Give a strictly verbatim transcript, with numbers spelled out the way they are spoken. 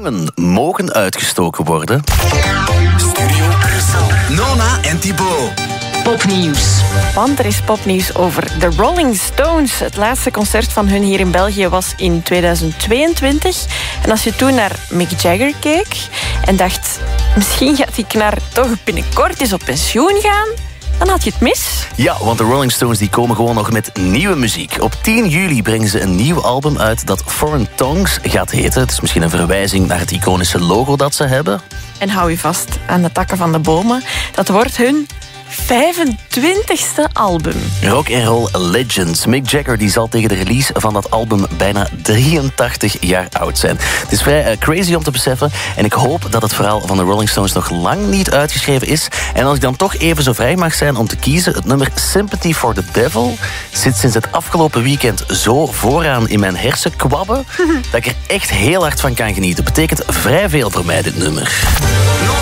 tongen mogen uitgestoken worden. Studio Brussel. Nona en Thibaut. Popnieuws. Want er is popnieuws over de Rolling Stones. Het laatste concert van hun hier in België was in tweeduizend tweeëntwintig. En als je toen naar Mick Jagger keek en dacht, misschien gaat die knar toch binnenkort eens op pensioen gaan, dan had je het mis. Ja, want de Rolling Stones die komen gewoon nog met nieuwe muziek. Op tien juli brengen ze een nieuw album uit dat Foreign Tongues gaat heten. Het is misschien een verwijzing naar het iconische logo dat ze hebben. En hou je vast aan de takken van de bomen. Dat wordt hun vijfentwintigste album. Rock and Roll Legends. Mick Jagger die zal tegen de release van dat album bijna drieëntachtig jaar oud zijn. Het is vrij uh, crazy om te beseffen. En ik hoop dat het verhaal van de Rolling Stones nog lang niet uitgeschreven is. En als ik dan toch even zo vrij mag zijn om te kiezen, het nummer Sympathy for the Devil zit sinds het afgelopen weekend zo vooraan in mijn hersenkwabben dat ik er echt heel hard van kan genieten. Het betekent vrij veel voor mij, dit nummer.